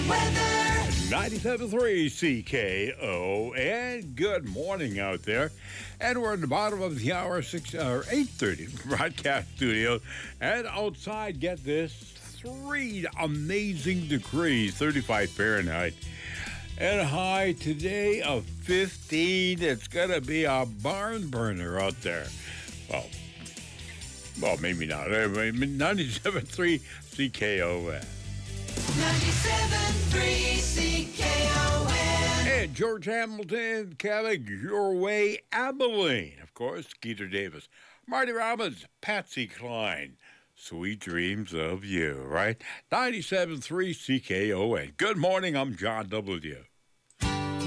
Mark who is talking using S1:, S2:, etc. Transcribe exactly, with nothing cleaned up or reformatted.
S1: ninety-seven point three C K O, and good morning out there. And we're at the bottom of the hour, six or eight thirty broadcast studio, and outside, get this, three amazing degrees, thirty-five Fahrenheit, and a high today of fifteen. It's gonna be a barn burner out there. Well, well, maybe not. ninety-seven point three C K O.
S2: ninety-seven point three C K O N.
S1: And George Hamilton, Kevin, Your Way, Abilene. Of course, Skeeter Davis, Marty Robbins, Patsy Cline. Sweet dreams of you, right? ninety-seven point three C K O N. Good morning, I'm John W.